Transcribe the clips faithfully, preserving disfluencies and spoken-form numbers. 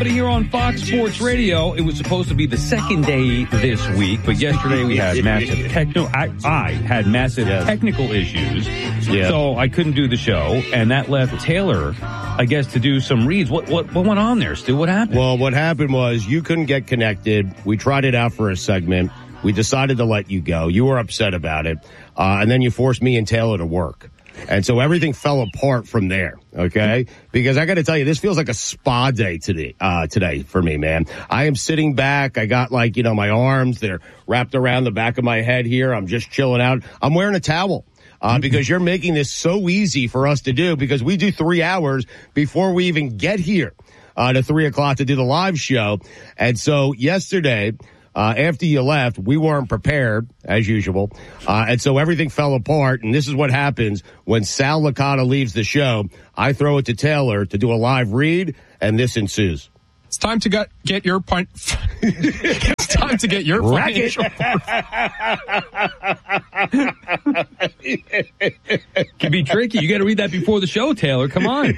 Here on Fox Sports Radio, it was supposed to be the second day this week, but yesterday we had massive techno. I, I had massive yes. technical issues, yeah. so I couldn't do the show, and that left Taylor, I guess, to do some reads. What what what went on there, Stu? What happened? Well, what happened was you couldn't get connected. We tried it out for a segment. We decided to let you go. You were upset about it, uh, and then you forced me and Taylor to work. And so everything fell apart from there, okay? Because I got to tell you, this feels like a spa day today, uh, today for me, man. I am sitting back. I got like, you know, my arms, they're wrapped around the back of my head here. I'm just chilling out. I'm wearing a towel. Uh, because you're making this so easy for us to do because we do three hours before we even get here, uh, to three o'clock to do the live show. And so yesterday, Uh, after you left, we weren't prepared, as usual, uh, and so everything fell apart, and this is what happens when Sal Licata leaves the show. I throw it to Taylor to do a live read, and this ensues. It's time to get, get your point. It's time to get your financial. Can be tricky. You got to read that before the show, Taylor. Come on.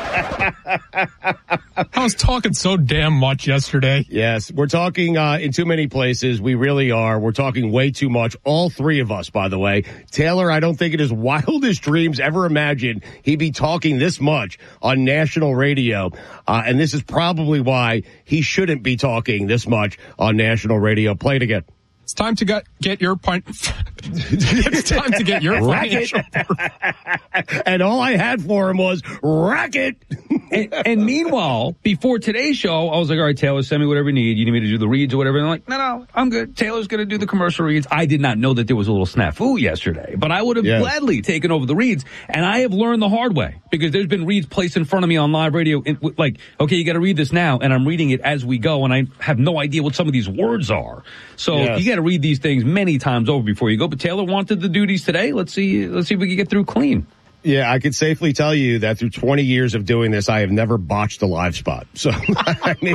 I was talking so damn much yesterday. Yes, we're talking uh, in too many places. We really are. We're talking way too much. All three of us, by the way. Taylor, I don't think in his wildest dreams ever imagined he'd be talking this much on national radio. Uh, and this is probably why he shouldn't be talking this much on national radio. Play it again. It's time to get, get your point. It's time to get your financial. And all I had for him was racket. and, and meanwhile, before today's show, I was like, all right, Taylor, send me whatever you need. You need me to do the reads or whatever. And I'm like, no, no, I'm good. Taylor's going to do the commercial reads. I did not know that there was a little snafu yesterday, but I would have yes. gladly taken over the reads. And I have learned the hard way because there's been reads placed in front of me on live radio. In, like, okay, you got to read this now. And I'm reading it as we go. And I have no idea what some of these words are. So yes. you got to read these things many times over before you go. But Taylor wanted the duties today. Let's see. Let's see if we can get through clean. Yeah, I can safely tell you that through twenty years of doing this, I have never botched a live spot. So, I mean,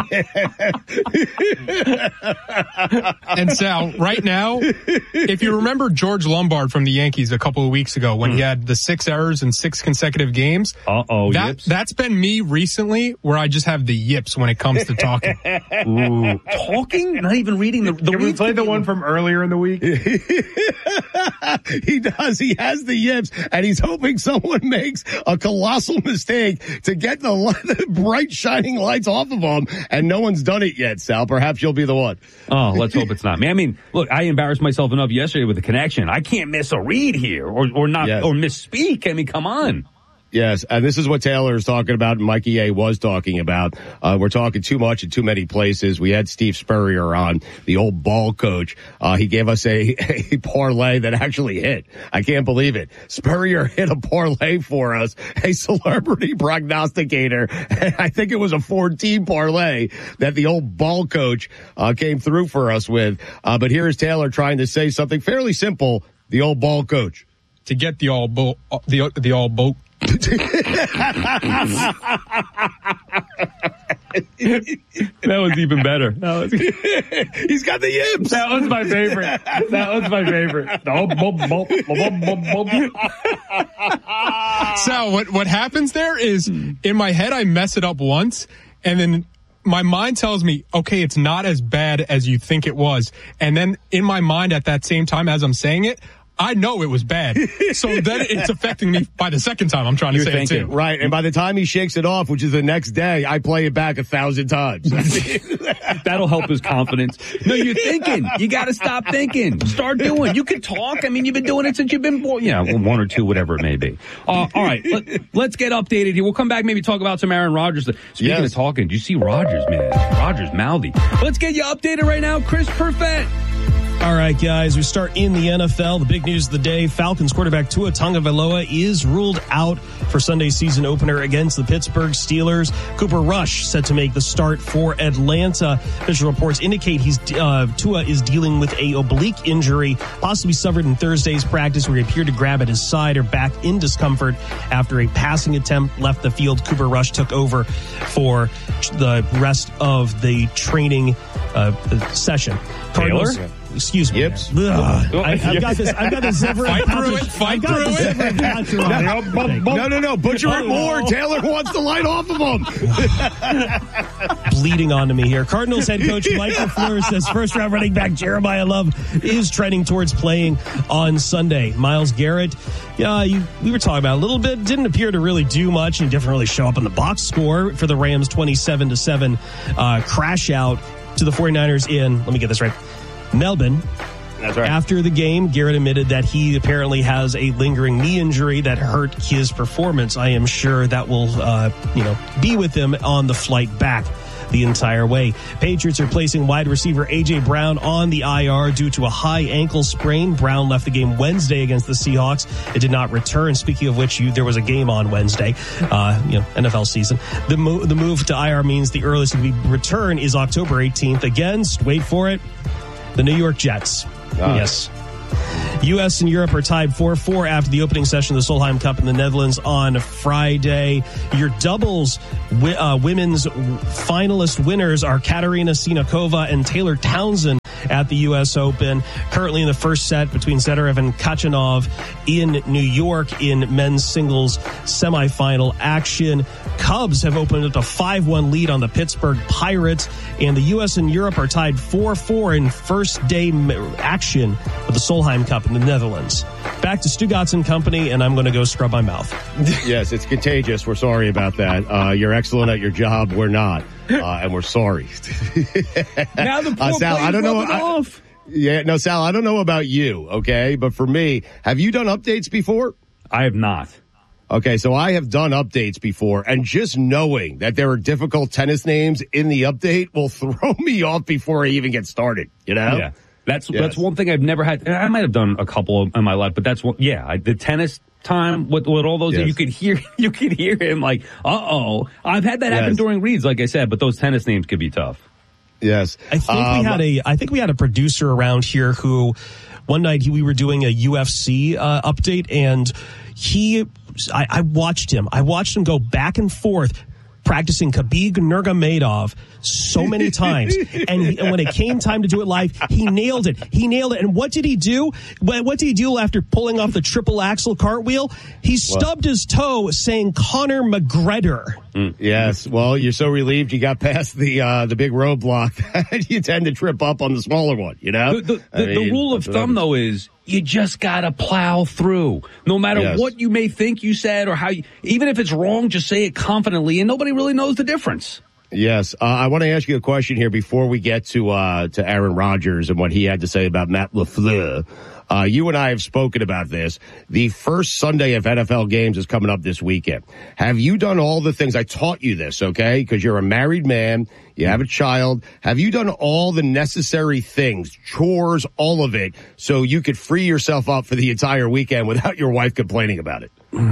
and Sal, right now, if you remember George Lombard from the Yankees a couple of weeks ago when mm. he had the six errors in six consecutive games, uh-oh, that, yips. that's been me recently where I just have the yips when it comes to talking. Ooh, talking? Not even reading the, the Can we play the one from earlier in the week? He does. He has the yips, and he's hoping someone makes a colossal mistake to get the, the bright shining lights off of him, and no one's done it yet, Sal. Perhaps you'll be the one. Oh, let's hope it's not me. I mean, look, I embarrassed myself enough yesterday with the connection. I can't miss a read here or, or not, yes. or misspeak. I mean, come on. Yes, and this is what Taylor is talking about and Mikey A was talking about. Uh, we're talking too much in too many places. We had Steve Spurrier on, the old ball coach. Uh, he gave us a, a parlay that actually hit. I can't believe it. Spurrier hit a parlay for us, a celebrity prognosticator. And I think it was a four-team parlay that the old ball coach uh, came through for us with. Uh, but here is Taylor trying to say something fairly simple, the old ball coach. To get the all boat, the, the all boat. That was even better. That was... He's got the yips. That was my favorite. That was my favorite. So what, what happens there is in my head, I mess it up once and then my mind tells me, okay, it's not as bad as you think it was. And then in my mind at that same time, as I'm saying it, I know it was bad. So then it's affecting me by the second time I'm trying to You're say thinking, it too. Right. And by the time he shakes it off, which is the next day, I play it back a thousand times. That'll help his confidence. No, you're thinking. You got to stop thinking. Start doing. You can talk. I mean, you've been doing it since you've been born. Yeah, one or two, whatever it may be. Uh, all right. Let, let's get updated here. We'll come back, maybe talk about some Aaron Rodgers. Speaking yes. of talking, do you see Rodgers, man? Rodgers mouthy. Let's get you updated right now. Chris Perfett. All right, guys, we start in the N F L. The big news of the day, Falcons quarterback Tua Tagovailoa is ruled out for Sunday's season opener against the Pittsburgh Steelers. Cooper Rush set to make the start for Atlanta. Official reports indicate he's uh, Tua is dealing with a oblique injury, possibly suffered in Thursday's practice where he appeared to grab at his side or back in discomfort after a passing attempt left the field. Cooper Rush took over for the rest of the training uh, session. Cardinals. Taylor? Excuse me. Yips. Ugh. I, I've got this. I've got this. Zipper Fight through it. Fight through it. No, no, no. Butcher it more. Taylor wants the light off of him. Bleeding onto me here. Cardinals head coach Mike LaFleur says first round running back Jeremiah Love is trending towards playing on Sunday. Myles Garrett, yeah, you, we were talking about a little bit. Didn't appear to really do much and didn't really show up in the box score for the Rams' twenty-seven to seven uh, crash out to the 49ers in, let me get this right, Melbourne. That's right. After the game, Garrett admitted that he apparently has a lingering knee injury that hurt his performance. I am sure that will, uh, you know, be with him on the flight back the entire way. Patriots are placing wide receiver A J. Brown on the I R due to a high ankle sprain. Brown left the game Wednesday against the Seahawks. It did not return. Speaking of which, you, there was a game on Wednesday, uh, you know, N F L season. The, mo- the move to I R means the earliest he can return is October eighteenth against, wait for it, the New York Jets. Ah. Yes. U S and Europe are tied four four after the opening session of the Solheim Cup in the Netherlands on Friday. Your doubles uh, women's finalist winners are Katarina Sinakova and Taylor Townsend at the U S Open. Currently in the first set between Zverev and Khachanov in New York in men's singles semifinal action. Cubs have opened up a five one lead on the Pittsburgh Pirates, and the U S and Europe are tied four four in first day action with the Solheim Cup in the Netherlands. Back to Stugatz and Company, and I'm going to go scrub my mouth. Yes, it's contagious. We're sorry about that. Uh, you're excellent at your job. We're not. Uh, and we're sorry. Now the poor uh, Sal, I don't know. I, off. Yeah, no, Sal, I don't know about you, okay? But for me, have you done updates before? I have not. Okay, so I have done updates before, and just knowing that there are difficult tennis names in the update will throw me off before I even get started, you know? Yeah. That's Yes. that's one thing I've never had. I might have done a couple in my life, but that's one. Yeah, I, the tennis time with, with all those, Yes. you could hear you could hear him like, uh oh. I've had that happen Yes. during reads, like I said, but those tennis names could be tough. Yes. I think Um, we had a. I think we had a producer around here who, one night he, we were doing a U F C uh, update, and he, I, I watched him. I watched him go back and forth, practicing Khabib Nurmagomedov so many times, and, he, and when it came time to do it live, he nailed it. He nailed it. And what did he do? What, what did he do after pulling off the triple axel cartwheel? He stubbed his toe, saying Conor McGregor. Mm, yes. Well, you're so relieved you got past the uh, the big roadblock that you tend to trip up on the smaller one, you know? The, the, I the, the mean, rule of that's what thumb, though, is you just gotta plow through. No matter Yes. what you may think you said or how you, even if it's wrong, just say it confidently, and nobody really knows the difference. Yes. Uh, I want to ask you a question here before we get to uh, to Aaron Rodgers and what he had to say about Matt LaFleur. Uh, you and I have spoken about this. The first Sunday of N F L games is coming up this weekend. Have you done all the things? I taught you this, okay? Because you're a married man. You have a child. Have you done all the necessary things, chores, all of it, so you could free yourself up for the entire weekend without your wife complaining about it?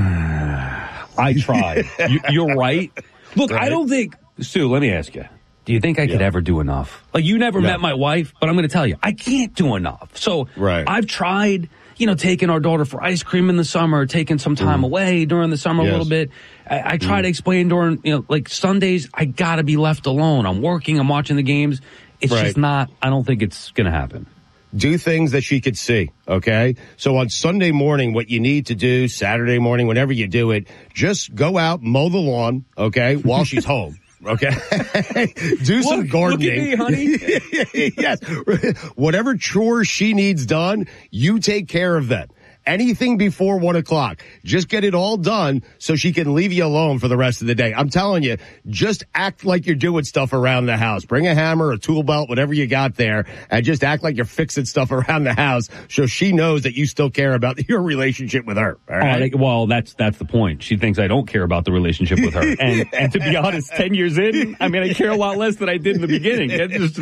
I tried. you, you're right. Look, Right. I don't think, Stu, let me ask you. Do you think I could Yeah. ever do enough? Like, you never No. met my wife, but I'm going to tell you, I can't do enough. So Right. I've tried, you know, taking our daughter for ice cream in the summer, taking some time away during the summer Yes. a little bit. I, I try to explain during, you know, like Sundays, I got to be left alone. I'm working, I'm watching the games. It's Right. just not, I don't think it's going to happen. Do things that she could see, okay? So on Sunday morning, what you need to do, Saturday morning, whenever you do it, just go out, mow the lawn, okay, while she's home. Okay. Do some Look, gardening. Look at me, honey. Yes. Whatever chores she needs done, you take care of that. Anything before one o'clock, just get it all done so she can leave you alone for the rest of the day. I'm telling you, just act like you're doing stuff around the house. Bring a hammer, a tool belt, whatever you got there, and just act like you're fixing stuff around the house so she knows that you still care about your relationship with her. All Oh, right? like, well, that's that's the point. She thinks I don't care about the relationship with her, and and to be honest, ten years in, I mean, I care a lot less than I did in the beginning. That's just,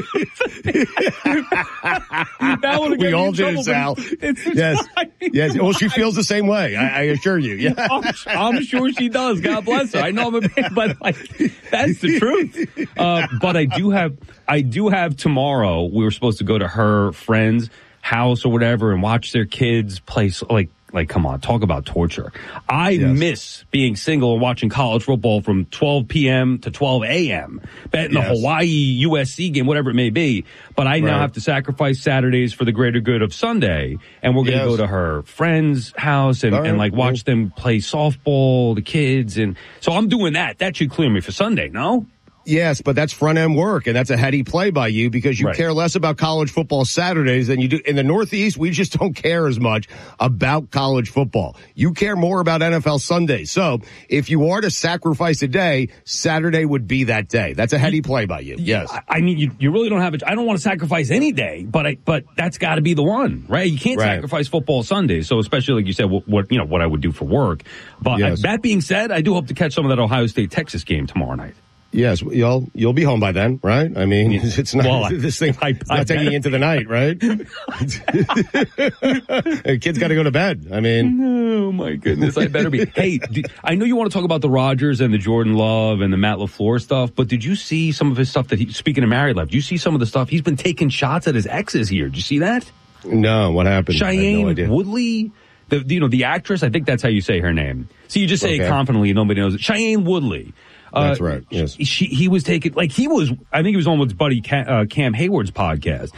that would've got We me all in did, trouble, Sal. but It's, it's Yes. fine. Yes. Well, she feels the same way. I, I assure you. Yeah. I'm, I'm sure she does. God bless her. I know I'm a man, but like that's the truth. Uh, but I do have, I do have tomorrow. We were supposed to go to her friend's house or whatever and watch their kids play like like, come on, talk about torture. I Yes. miss being single and watching college football from twelve p.m. to twelve a.m. betting the Yes. Hawaii U S C game, whatever it may be. But I now Right. have to sacrifice Saturdays for the greater good of Sunday, and we're going to Yes. go to her friend's house and, All right. and like watch them play softball, the kids, and so I'm doing that. That should clear me for Sunday, no? Yes, but that's front end work, and that's a heady play by you because you Right. care less about college football Saturdays than you do in the Northeast. We just don't care as much about college football. You care more about N F L Sundays. So if you are to sacrifice a day, Saturday would be that day. That's a heady play by you. Yes. I, I mean, you, you really don't have it. I don't want to sacrifice any day, but I, but that's got to be the one, right? You can't Right. sacrifice football Sunday. So especially like you said, what, what you know, what I would do for work. But Yes. uh, that being said, I do hope to catch some of that Ohio State Texas game tomorrow night. Yes, you'll you'll be home by then, right? I mean, it's not Well, I- this thing. I- It's I not taking bet. you into the night, right? The kid's got to go to bed. I mean, Oh my goodness, I better be. Hey, do, I know you want to talk about the Rodgers and the Jordan Love and the Matt LaFleur stuff, but did you see some of his stuff that he, speaking of married life, do you see some of the stuff he's been taking shots at his exes here? Did you see that? no, what happened? I had Cheyenne no idea. Woodley, the you know the actress. I think that's how you say her name. So you just say it Okay. confidently, nobody knows it. Cheyenne Woodley. That's right, yes. She, he was taking like he was. I think he was on with his buddy Cam, uh, Cam Hayward's podcast.